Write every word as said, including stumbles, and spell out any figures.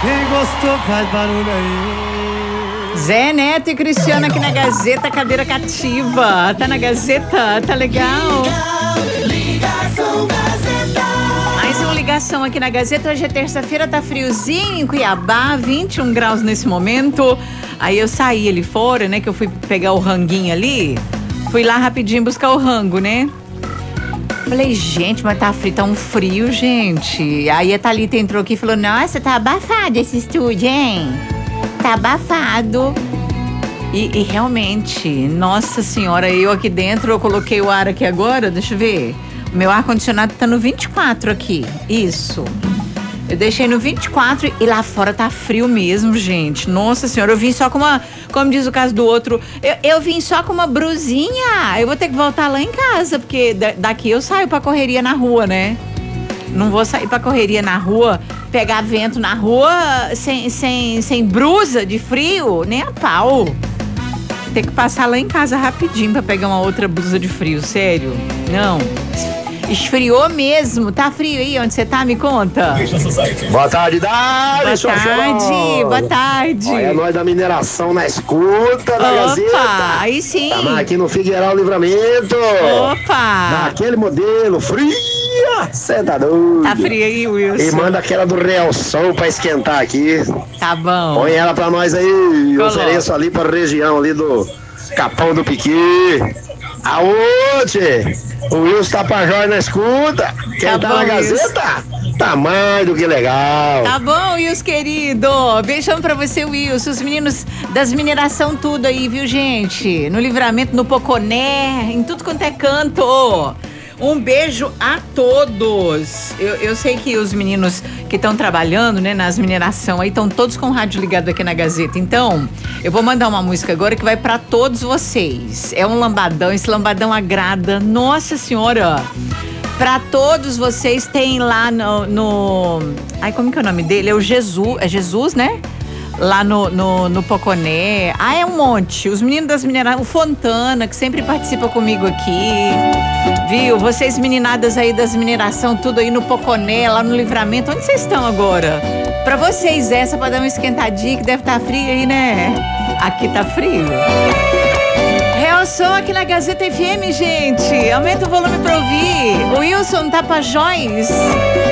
Quem gostou faz barulho aí. Zé Neto e Cristiano aqui na Gazeta, cadeira cativa. Tá na Gazeta? Tá legal? Ligação Gazeta. Mais uma ligação aqui na Gazeta. Hoje é terça-feira, tá friozinho em Cuiabá, vinte e um graus nesse momento. Aí eu saí ali fora, né, que eu fui pegar o ranguinho ali. Fui lá rapidinho buscar o rango, né? Falei, gente, mas tá frio, tá um frio, gente. Aí a Thalita entrou aqui e falou, nossa, tá abafado esse estúdio, hein? Tá abafado. E, e realmente, nossa senhora, eu aqui dentro, eu coloquei o ar aqui agora, deixa eu ver. O meu ar-condicionado tá no vinte e quatro aqui, isso. Eu deixei no vinte e quatro e lá fora tá frio mesmo, gente. Nossa senhora, eu vim só com uma, como diz o caso do outro, eu, eu vim só com uma brusinha. Eu vou ter que voltar lá em casa, porque daqui eu saio pra correria na rua, né? Não vou sair pra correria na rua, pegar vento na rua sem, sem, sem brusa de frio, nem a pau. Tem que passar lá em casa rapidinho pra pegar uma outra blusa de frio, sério. Não. Esfriou mesmo. Tá frio aí onde você tá? Me conta. Boa tarde, Dali. Boa tarde, boa tarde. Olha nós da mineração na escuta da Gazeta. Opa, aí sim. Estamos aqui no Figueiral Livramento. Opa. Naquele modelo, fria. Cê tá doido. Tá frio aí, Wilson. E manda aquela do Realção pra esquentar aqui. Tá bom. Põe ela pra nós aí. Coloca. Ofereço ali pra região ali do Capão do Piqui. Aonde? O Wilson Tapajós na escuta. Quem Tá tá, bom, na Gazeta, tá mais do que legal. Tá bom, Wilson, querido. Beijão pra você, Wilson. Os meninos das mineração tudo aí, viu, gente? No Livramento, no Poconé, em tudo quanto é canto. Um beijo a todos. Eu, eu sei que os meninos que estão trabalhando, né, nas mineração aí, estão todos com o rádio ligado aqui na Gazeta. Então, eu vou mandar uma música agora que vai pra todos vocês. É um lambadão, esse lambadão agrada. Nossa Senhora! Pra todos vocês tem lá no, no... Ai, como que é o nome dele? É o Jesus, é Jesus, né? Lá no, no, no Poconé. Ah, é um monte. Os meninos das minerações, o Fontana, que sempre participa comigo aqui. Viu? Vocês meninadas aí das mineração, tudo aí no Poconé, lá no Livramento. Onde vocês estão agora? Pra vocês essa, pra dar uma esquentadinha, que deve estar frio aí, né? Aqui tá frio. Real Som aqui na Gazeta F M, gente. Aumenta o volume pra ouvir. O Wilson Tapajós.